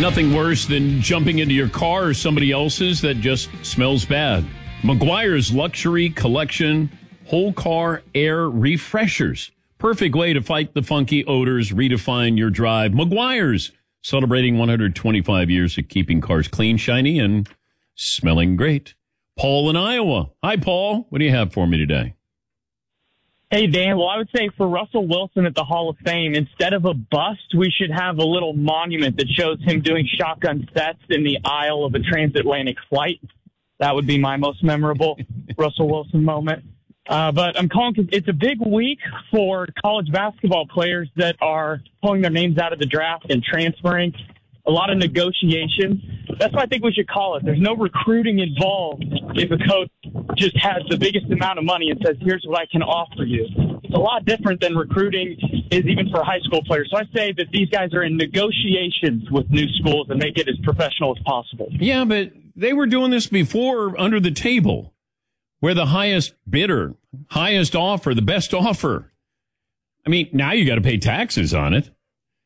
Nothing worse than jumping into your car or somebody else's that just smells bad. Meguiar's Luxury Collection Whole Car Air Refreshers. Perfect way to fight the funky odors, redefine your drive. Meguiar's, celebrating 125 years of keeping cars clean, shiny, and smelling great. Paul in Iowa. Hi, Paul. What do you have for me today? Hey, Dan. Well, I would say for Russell Wilson at the Hall of Fame, instead of a bust, we should have a little monument that shows him doing shotgun sets in the aisle of a transatlantic flight. That would be my most memorable Russell Wilson moment. But I'm calling because it's a big week for college basketball players that are pulling their names out of the draft and transferring. A lot of negotiation. That's what I think we should call it. There's no recruiting involved if a coach just has the biggest amount of money and says, here's what I can offer you. It's a lot different than recruiting is even for high school players. So I say that these guys are in negotiations with new schools and make it as professional as possible. Yeah, but they were doing this before under the table, where the highest bidder, highest offer, the best offer. I mean, now you got to pay taxes on it.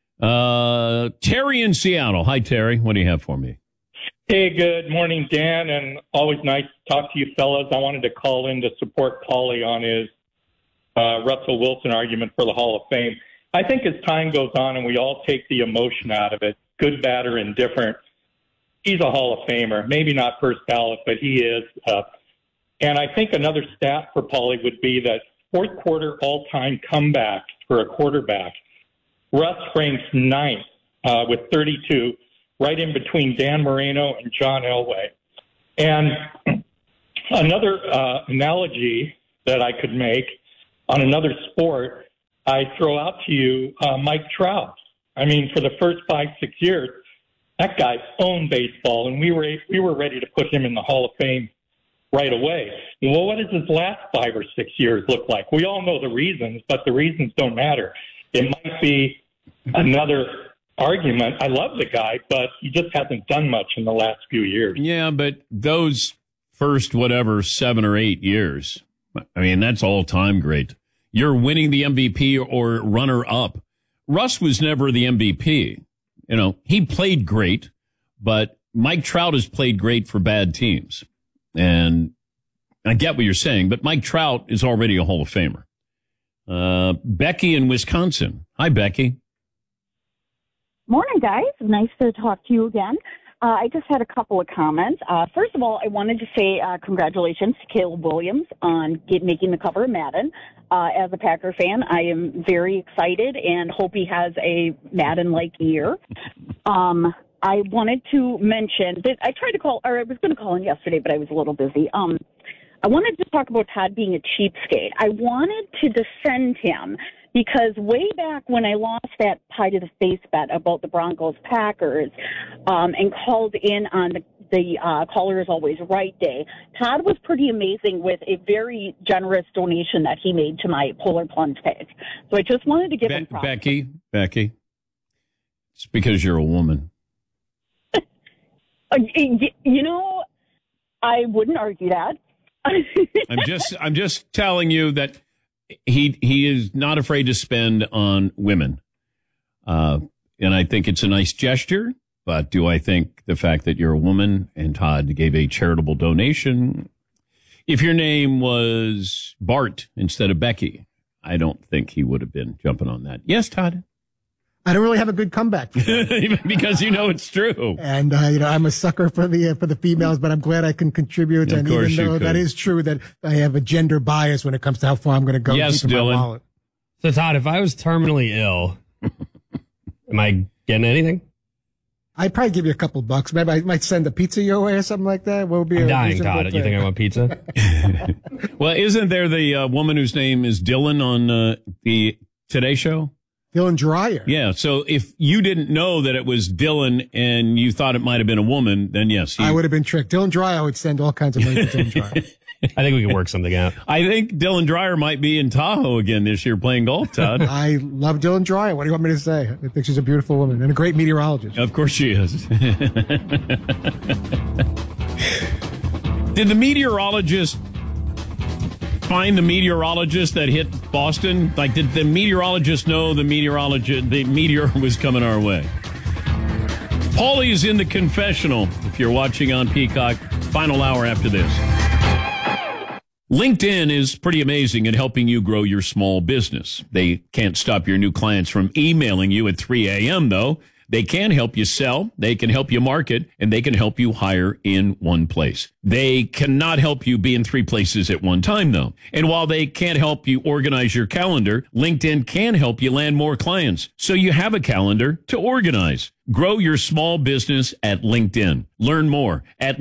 Terry in Seattle. Hi, Terry. What do you have for me? Hey, good morning, Dan, and always nice to talk to you fellas. I wanted to call in to support Paulie on his Russell Wilson argument for the Hall of Fame. I think as time goes on and we all take the emotion out of it, good, bad, or indifferent, he's a Hall of Famer. Maybe not first ballot, but he is. And I think another stat for Paulie would be that fourth quarter all-time comeback for a quarterback. Russ ranks ninth with 32, right in between Dan Marino and John Elway. And another analogy that I could make on another sport, I throw out to you Mike Trout. I mean, for the first 5-6 years, that guy owned baseball, and we were ready to put him in the Hall of Fame right away. Well, what does his last 5 or 6 years look like? We all know the reasons, but the reasons don't matter. It might be another argument. I love the guy, but he just hasn't done much in the last few years. Yeah, but those first, 7 or 8 years, I mean, that's all time great. You're winning the MVP or runner up. Russ was never the MVP. You know, he played great, but Mike Trout has played great for bad teams. And I get what you're saying, but Mike Trout is already a Hall of Famer. Becky in Wisconsin. Hi, Becky. Morning, guys. Nice to talk to you again. I just had a couple of comments. First of all, I wanted to say congratulations to Caleb Williams on making the cover of Madden. As a Packer fan, I am very excited and hope he has a Madden-like year. I wanted to mention that I tried to call, or I was going to call in yesterday, but I was a little busy. I wanted to talk about Todd being a cheapskate. I wanted to defend him because way back when I lost that pie to the face bet about the Broncos Packers and called in on the caller is always right day, Todd was pretty amazing with a very generous donation that he made to my Polar Plunge page. So I just wanted to give him props. Becky, it's because you're a woman. You know, I wouldn't argue that. I'm just telling you that he is not afraid to spend on women. And I think it's a nice gesture, but do I think the fact that you're a woman and Todd gave a charitable donation, if your name was Bart instead of Becky, I don't think he would have been jumping on that. Yes, Todd? I don't really have a good comeback for that. Because you know it's true. And, I'm a sucker for the females, but I'm glad I can contribute. Of and course even though that is true that I have a gender bias when it comes to how far I'm going to go. Yes, deep in my Dylan. wallet. So, Todd, if I was terminally ill, am I getting anything? I'd probably give you a couple bucks. Maybe I might send a pizza your way or something like that. What would be I'm a dying, reasonable Todd. You think I want pizza? Well, isn't there the woman whose name is Dylan on the Today Show? Dylan Dreyer. Yeah, so if you didn't know that it was Dylan and you thought it might have been a woman, then yes. I would have been tricked. Dylan Dreyer would send all kinds of money to Dylan Dreyer. I think we can work something out. I think Dylan Dreyer might be in Tahoe again this year playing golf, Todd. I love Dylan Dreyer. What do you want me to say? I think she's a beautiful woman and a great meteorologist. Of course she is. Did the meteorologist find the meteorologist that hit Boston? Like, did the meteorologist know the meteor was coming our way? Paulie is in the confessional. If you're watching on Peacock, final hour after this. LinkedIn is pretty amazing at helping you grow your small business. They can't stop your new clients from emailing you at 3 a.m., though. They can help you sell, they can help you market, and they can help you hire in one place. They cannot help you be in 3 places at one time, though. And while they can't help you organize your calendar, LinkedIn can help you land more clients, so you have a calendar to organize. Grow your small business at LinkedIn. Learn more at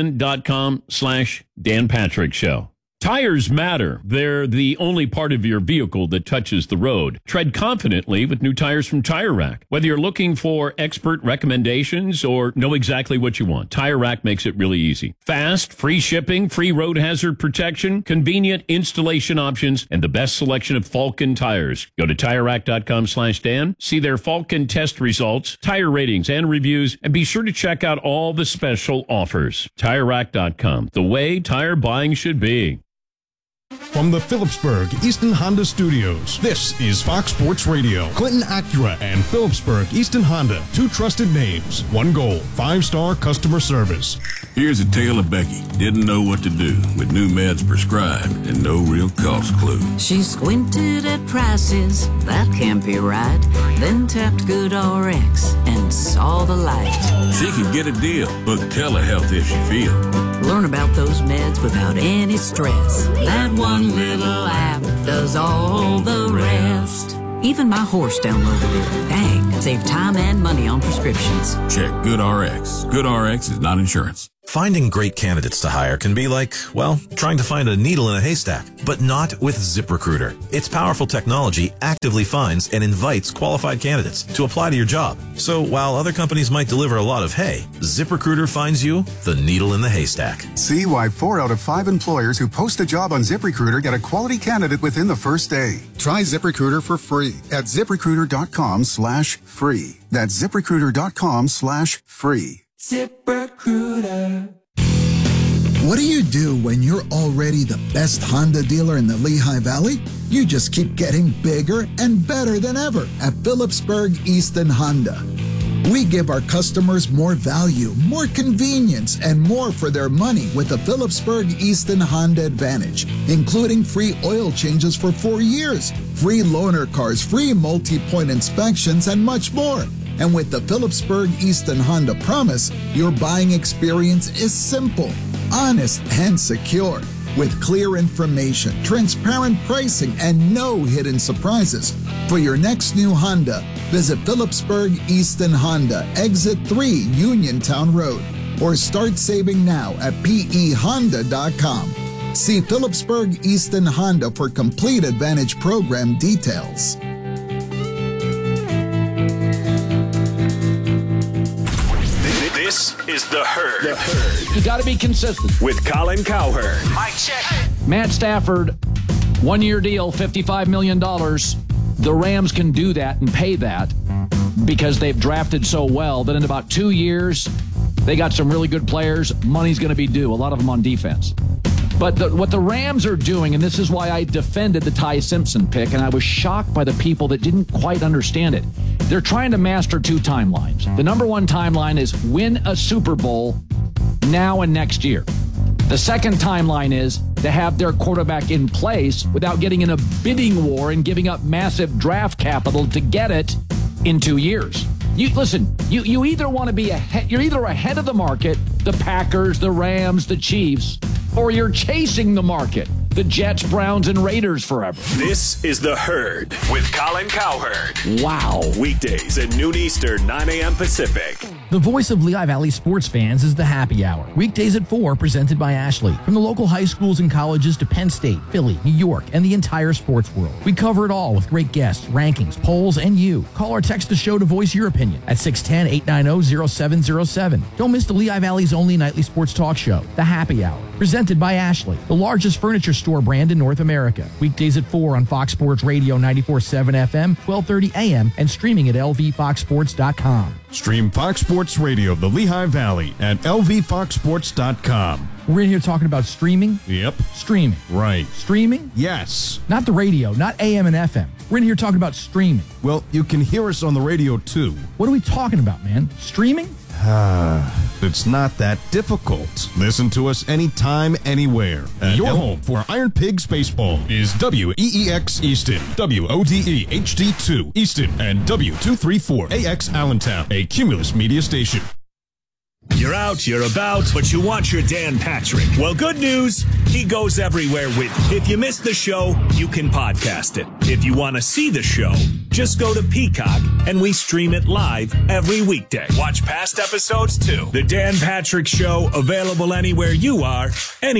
linkedin.com/Dan Patrick Show. Tires matter. They're the only part of your vehicle that touches the road. Tread confidently with new tires from Tire Rack. Whether you're looking for expert recommendations or know exactly what you want, Tire Rack makes it really easy. Fast, free shipping, free road hazard protection, convenient installation options, and the best selection of Falken tires. Go to TireRack.com/Dan, see their Falken test results, tire ratings, and reviews, and be sure to check out all the special offers. TireRack.com, the way tire buying should be. From the Phillipsburg Easton Honda Studios, this is Fox Sports Radio. Clinton Acura and Phillipsburg Easton Honda, 2 trusted names, 1 goal, 5-star customer service. Here's a tale of Becky. Didn't know what to do with new meds prescribed and no real cost clue. She squinted at prices, that can't be right. Then tapped GoodRx and saw the light. She could get a deal. Book telehealth if she feels. Learn about those meds without any stress. That one little app does all the rest. Even my horse downloaded it. Dang, save time and money on prescriptions. Check GoodRx. GoodRx is not insurance. Finding great candidates to hire can be like, well, trying to find a needle in a haystack, but not with ZipRecruiter. Its powerful technology actively finds and invites qualified candidates to apply to your job. So while other companies might deliver a lot of hay, ZipRecruiter finds you the needle in the haystack. See why 4 out of 5 employers who post a job on ZipRecruiter get a quality candidate within the first day. Try ZipRecruiter for free at ZipRecruiter.com/free. That's ZipRecruiter.com/free. ZipRecruiter. What do you do when you're already the best Honda dealer in the Lehigh Valley? You just keep getting bigger and better than ever at Phillipsburg Easton Honda. We give our customers more value, more convenience, and more for their money with the Phillipsburg Easton Honda Advantage, including free oil changes for 4 years, free loaner cars, free multi-point inspections, and much more. And with the Phillipsburg Easton Honda Promise, your buying experience is simple, honest, and secure. With clear information, transparent pricing, and no hidden surprises. For your next new Honda, visit Phillipsburg Easton Honda, Exit 3, Uniontown Road, or start saving now at PEHonda.com. See Phillipsburg Easton Honda for complete Advantage program details. This is The Herd. The Herd. You got to be consistent. With Colin Cowherd. Mic check. Matt Stafford, 1-year deal, $55 million. The Rams can do that and pay that because they've drafted so well that in about 2 years, they got some really good players. Money's going to be due, a lot of them on defense. But what the Rams are doing, and this is why I defended the Ty Simpson pick, and I was shocked by the people that didn't quite understand it. They're trying to master 2 timelines. The number 1 timeline is win a Super Bowl now and next year. The second timeline is to have their quarterback in place without getting in a bidding war and giving up massive draft capital to get it in 2 years. You either want to be you're either ahead of the market, the Packers, the Rams, the Chiefs, or you're chasing the market, the Jets, Browns, and Raiders forever. This is The Herd with Colin Cowherd. Wow. Weekdays at noon Eastern, 9 a.m. Pacific. The voice of Lehigh Valley sports fans is the Happy Hour. Weekdays at 4, presented by Ashley. From the local high schools and colleges to Penn State, Philly, New York, and the entire sports world. We cover it all with great guests, rankings, polls, and you. Call or text the show to voice your opinion at 610-890-0707. Don't miss the Lehigh Valley's only nightly sports talk show, The Happy Hour. Presented by Ashley, the largest furniture store brand in North America. Weekdays at 4 on Fox Sports Radio 94.7 FM, 12:30 a.m., and streaming at lvfoxsports.com. Stream Fox Sports Radio, the Lehigh Valley, at lvfoxsports.com. We're in here talking about streaming. Yep. Streaming. Right. Streaming? Yes. Not the radio, not AM and FM. We're in here talking about streaming. Well, you can hear us on the radio, too. What are we talking about, man? Streaming? It's not that difficult. Listen to us anytime, anywhere. And your home for Iron Pigs Baseball is WEEX Easton, WODE HD2 Easton, and W234AX Allentown, a Cumulus media station. You're out, you're about, but you want your Dan Patrick. Well, good news, he goes everywhere with you. If you missed the show, you can podcast it. If you want to see the show, just go to Peacock, and we stream it live every weekday. Watch past episodes, too. The Dan Patrick Show, available anywhere you are,